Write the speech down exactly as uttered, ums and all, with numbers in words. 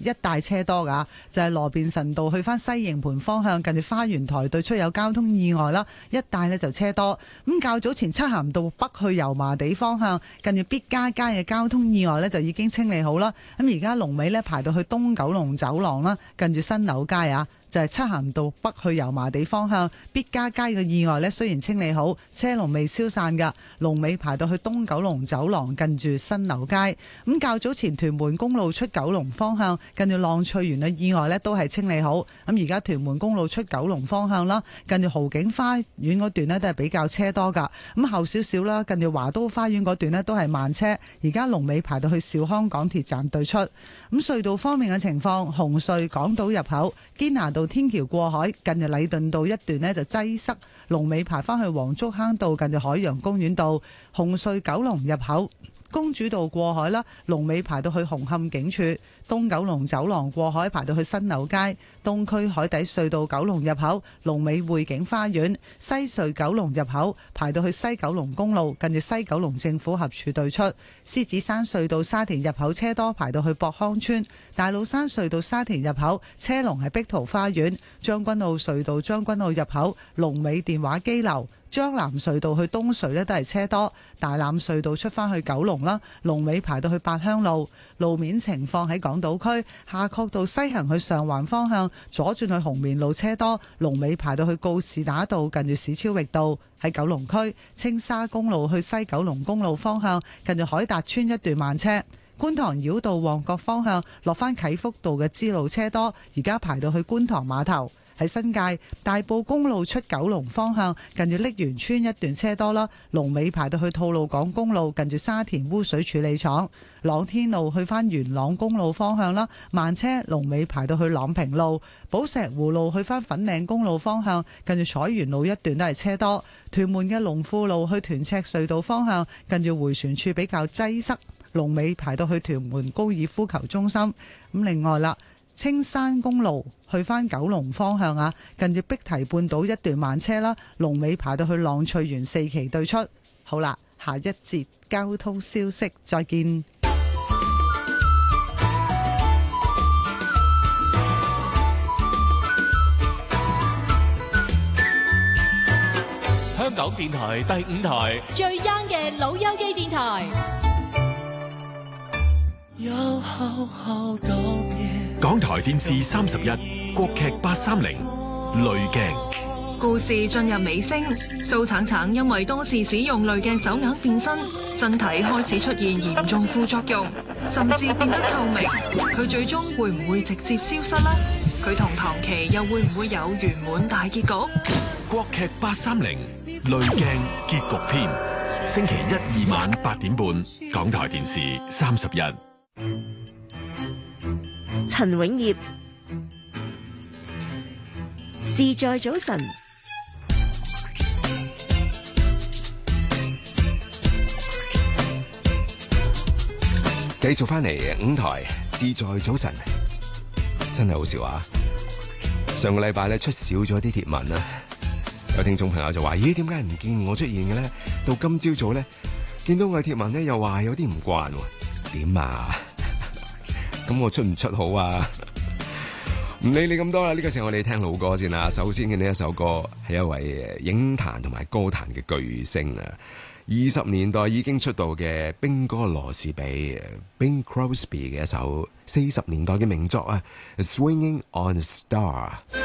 一帶車多㗎，就係羅便臣道去翻西營盤方向，近住花園台對出有交通意外啦，一帶呢就車多。咁較早前漆咸道北去油麻地方向，近住必嘉街嘅交通意外呢就已經清理好啦。咁而家龍尾呢排到去東九龍走廊啦，近住新樓街啊。就係漆咸道北去油麻地方向必嘉街嘅意外呢，雖然清理好，車龍未消散㗎，龍尾排到去東九龍走廊近住新樓街。咁較早前屯門公路出九龍方向近住浪翠園嘅意外呢都係清理好。咁而家屯門公路出九龍方向啦，近住豪景花園嗰段呢都係比較車多㗎。咁後少少啦，近住華都花園嗰段呢都係慢車。而家龍尾排到去兆康港鐵站對出。咁隧道方面嘅情況，紅隧港島入口堅拿道天橋過海，近住禮頓道一段呢就擠塞，龍尾排返去黃竹坑道近住海洋公園道。紅隧九龍入口公主道過海啦，龍尾排到去紅磡警署。東九龍走廊過海排到去新樓街。東區海底隧道九龍入口龍尾匯景花園。西隧九龍入口排到去西九龍公路近住西九龍政府合署對出。獅子山隧道沙田入口車多，排到去博康村。大老山隧道沙田入口車龍係碧桃花園。將軍澳隧道將軍澳入口龍尾電話機樓。將南隧道去東隧呢都係車多，大欖隧道出返去九龍啦，龍尾排到去八鄉路。路面情況喺港島區夏慤道西行去上環方向左轉去紅棉路車多，龍尾排到去告士打道近住史超域道。喺九龍區青沙公路去西九龍公路方向近住海達村一段慢車。觀塘繞道旺角方向落返啟福道嘅支路車多，而家排到去觀塘碼頭。喺新界大埔公路出九龍方向近住瀝源村一段車多啦，龍尾排到去吐露港公路近住沙田污水處理廠。朗天路去返元朗公路方向啦，慢車，龍尾排到去朗平路。寶石湖路去返粉嶺公路方向近住彩園路一段都係車多。屯門嘅龍富路去屯赤隧道方向近住迴旋處比較擠塞，龍尾排到去屯門高爾夫球中心。咁另外啦，青山公路去返九龍方向啊，近住碧堤半島一段慢車啦，龍尾排到去浪翠園四期對出。好啦，下一節交通消息再見。 香港電台第五台最 young 嘅老友記電台。 港台電視三十一，國劇八三零，濾鏡。 故事進入尾聲，蘇橙橙因為多次使用濾鏡手鐲變身，身體開始出現嚴重副作用，甚至變得透明。佢最終會唔會直接消失呢？佢同唐琪又會唔會有圓滿大結局？ 國劇八三零，濾鏡結局篇，星期一、二晚八點半，港台電視三十一。 陳永業，自在早晨。 繼續翻嚟五台自在早晨，真係好笑啊！上個禮拜咧出少咗啲貼文啊，有聽眾朋友就話：咦，點解唔見我出現嘅咧？到今朝早咧見到我嘅貼文咧，又話有啲唔慣喎。點啊？咁我出唔出好啊？唔理你咁多啦，呢個時候我哋聽老歌先啦。首先嘅呢一首歌係一位影壇同埋歌壇嘅巨星啊，二十年代已經出道嘅兵哥羅士比 Bing Crosby 嘅一首四十年代嘅名作啊，《Swinging on a Star》。